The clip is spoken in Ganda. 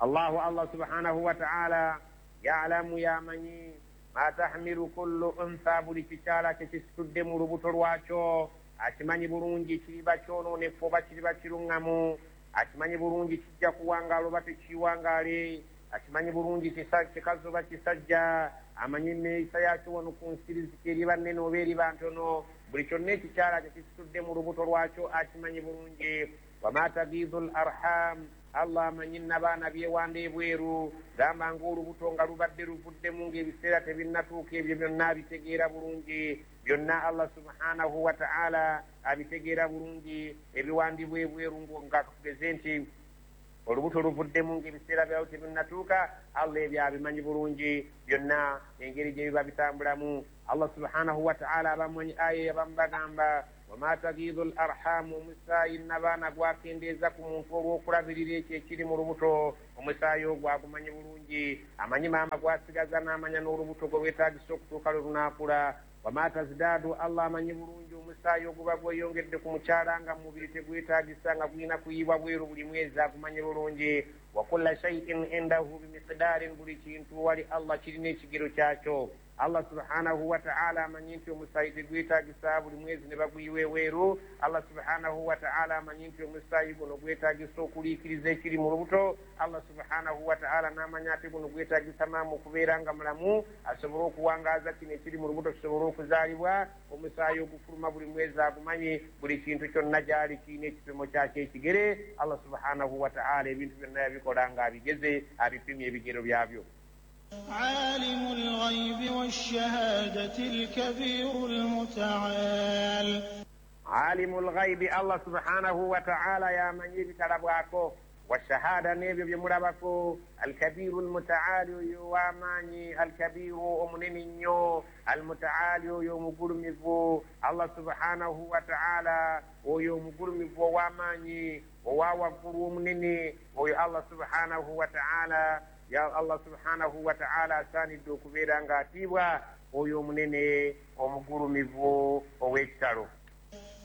الله سبحانه وتعالى يعلم يا مني ما تحمل كل أنثى buli kikyala kyekisitudde mu lubuto lwakyo akimanyi bulungi kiriba kyononefu oba kiriba kirungamu akimanyi bulungi kijja kuwangaala oba tekiwangaale akimanyi bulungi kikazi oba kisajja amanyi enneeyisa yakyo wano ku nsirizika eriba nnene oba eriba ntono buli kyonna ekikyala kyekisitudde mu lubuto lwakyo akimanyi bulungi wama tagidu l arham Allah amanyi n'abaana byewanda ebweru gamba ng'olubuto nga lubadde luvuddemu ng'ebiseera tebinnatuuka ebyo byonna abitegeera bulungi byonna Allah subhanahu wa ta'ala abitegeera bulungi ebiwandibwa ebweru nga tugeze nti olubuto luvuddemu ng'ebiseera byawo tebinnatuuka Allah ebyo abimanyi bulungi byonna engeri gye biba bitambulamu Allah subhanahu wa ta'ala abamanyi aya abamu bagamba wama tagidu l arhamu omusaayi nabaana gwakendeeza ku muntu olw'okulabirira ekyo ekiri mu lubuto omusaayi ogwo agumanyi bulungi amanyi maama gwasigaza n'amanya n'olubuto gwe lwetaagisa okutuuka lwe lunaakula wama tazidaadu Allah amanyi bulungi omusaayi oguba gweyongedde ku mukyala nga mubiri tegwetaagisa nga gulina kuyiibwa bweru buli mwezi agumanyi bulungi wa kulla shay'in indahu bimiqdaarin buli kintu wali Allah kirina ekigero kyakyo Allah subhanahu wa ta'ala amanyi nti omusaayi tegwetaagisa buli mwezi ne baguyiwa eweeru Allah subhanahu wa ta'ala amanyi nti omusaayi guno gwetaagisa okuliikiriza ekiri mu lubuto Allah subhanahu wa ta'ala n'amanya ate guno gwetaagisa maama okubeera nga mulamu asobole okuwangaaza kino ekiri mu lubuto kisobole okuzaalibwa omusaayi ogufuluma buli mwezi agumanyi buli kintu kyonna gyali kirina ekipimo kyakyo ekigere Allah subhanahu wa ta'ala ebintu byonna yabikola nga abigeze abipimye ebigero byabyo عالم الغيب والشهادة الكبير المتعال عالم الغيب الله سبحانه وتعالى يا من يبتلبواكو والشهادة نيبي بمرابكو الكبير المتعال يواماني الكبير أمنينيو المتعال يوم قرمفو الله سبحانه وتعالى ويوم قرمفو واماني وواوفو منيني ويو الله سبحانه وتعالى ya Allah subhanahu wa ta'ala asaanidde okubeera ng'atiibwa oyo omunene omugulumivu ow'ekitalo